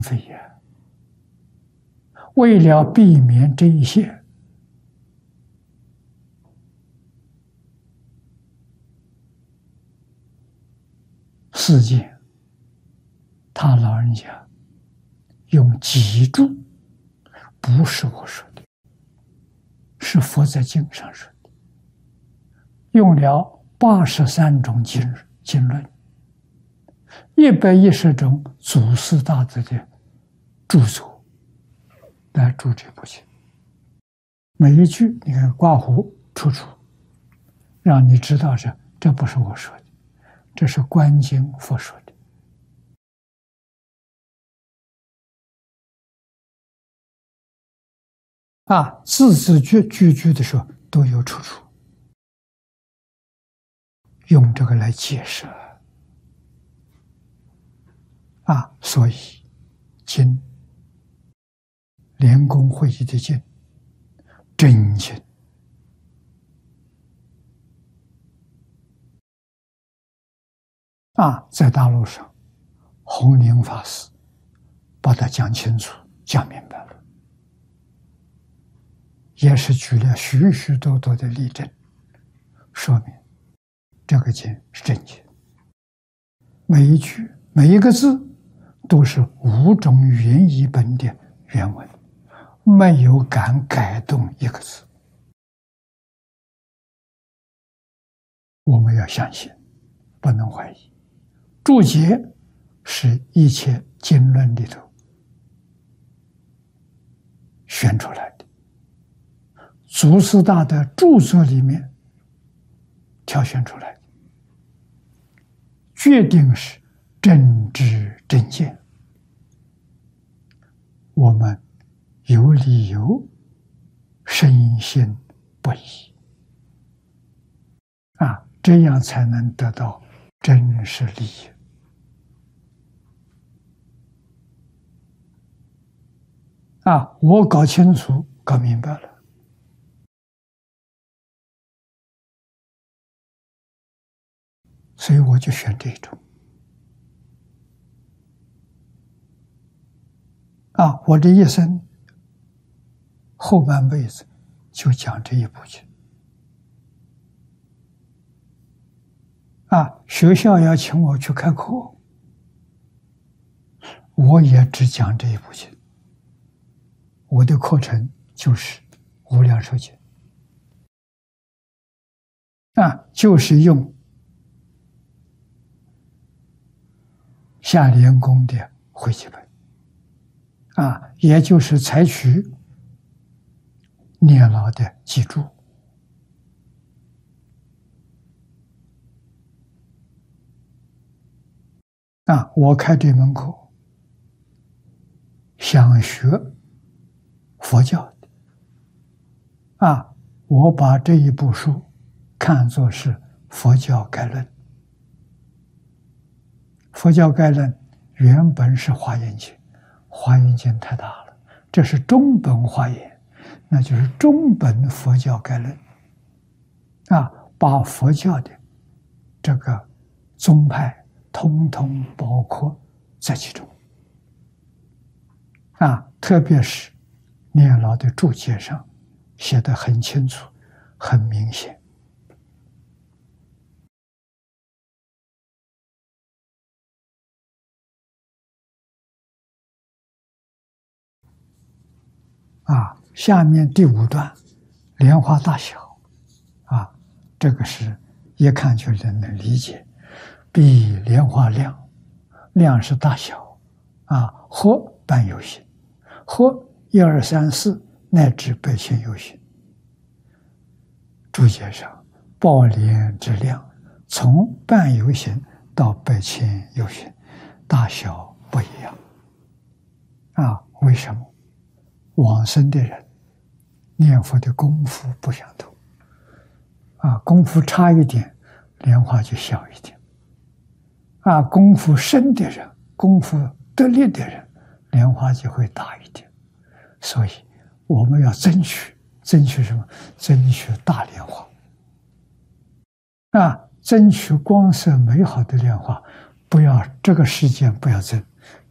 非也。为了避免这一些，事件，他老人家用脊柱，不是我说的，是佛在经上说的，用了83种经论，110种祖师大德的著作来注这部经。每一句你看刮胡出处，让你知道这不是我说的，这是观经佛说的。字字句句的时候都有出处，用这个来解释所以经莲公会议的经真经在大陆上弘宁法师把它讲清楚讲明白了，也是举了许许多多的例证，说明这个经是真经，每一句每一个字都是5种语言译本的原文，没有敢改动一个字。我们要相信，不能怀疑。注解是一切经论里头选出来的，祖师大德著作里面挑选出来的，决定是真知真见。我们有理由深信不疑这样才能得到真实利益我搞清楚搞明白了，所以我就选这种我这一生后半辈子就讲这一部经学校要请我去开课，我也只讲这一部经。我的课程就是无量寿经就是用夏莲公的汇集本也就是采取念老的记注我开这门课想学佛教的我把这一部书看作是佛教概论。佛教概论原本是华严经，华严经太大了，这是中本华严，那就是中本佛教概论把佛教的这个宗派统统包括在其中特别是念老的注解上写得很清楚很明显下面第5段莲花大小这个是一看就能理解，比莲花量，量是大小和半有形，和1、2、3、4乃至百千有形。注解上宝莲之量从半有形到百千有形大小不一样为什么？往生的人念佛的功夫不相同功夫差一点莲花就小一点功夫深的人，功夫得力的人，莲花就会大一点。所以我们要争取什么？争取大莲花争取光色美好的莲花，不要这个世间不要争，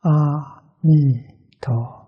阿弥陀